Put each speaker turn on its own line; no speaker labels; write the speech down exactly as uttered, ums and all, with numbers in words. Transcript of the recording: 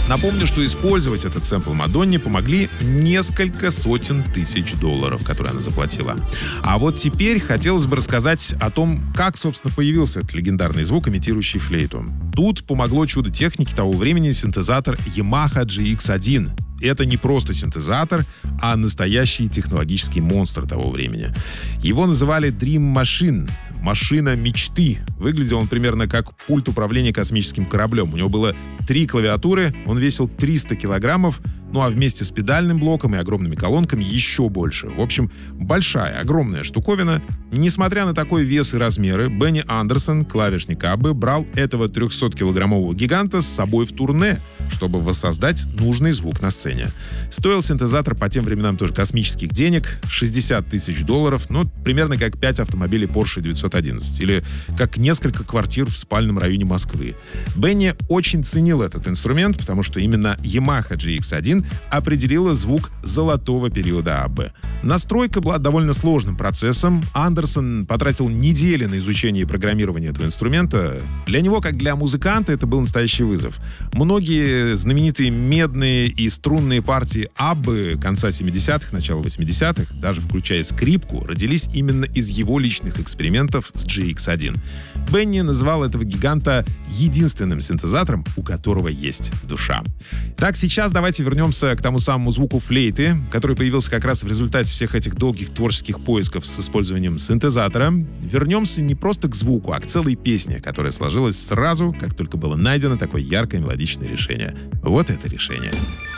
Напомню, что использовать этот сэмпл Мадонне помогли несколько сотен тысяч долларов, которые она заплатила. А вот теперь хотелось бы рассказать о том, как, собственно, появился этот легендарный звук, имитирующий флейту. Тут помогло чудо техники того времени — синтезатор Yamaha джи икс один. Это не просто синтезатор, а настоящий технологический монстр того времени. Его называли Dream Machine — машина мечты. Выглядел он примерно как пульт управления космическим кораблем. У него было три клавиатуры, он весил триста килограммов, ну а вместе с педальным блоком и огромными колонками еще больше. В общем, большая, огромная штуковина. Несмотря на такой вес и размеры, Бенни Андерсон, клавишник Аббы, брал этого трехсоткилограммового гиганта с собой в турне, чтобы воссоздать нужный звук на сцене. Стоил синтезатор по тем временам тоже космических денег — шестьдесят тысяч долларов, ну, примерно как пять автомобилей Porsche девятьсот одиннадцать или как несколько квартир в спальном районе Москвы. Бенни очень ценил этот инструмент, потому что именно Yamaha джи икс один определила звук золотого периода Аббы. Настройка была довольно сложным процессом. Андерсон потратил недели на изучение и программирование этого инструмента. Для него, как для музыканта, это был настоящий вызов. Многие знаменитые медные и струнные партии Аббы конца семидесятых, начала восьмидесятых, даже включая скрипку, родились именно из его личных экспериментов с джи икс один. Бенни называл этого гиганта единственным синтезатором, у которого есть душа. Так, сейчас давайте вернемся к тому самому звуку флейты, который появился как раз в результате всех этих долгих творческих поисков с использованием синтезатора. Вернемся не просто к звуку, а к целой песне, которая сложилась сразу, как только было найдено такое яркое мелодичное решение. Вот это решение.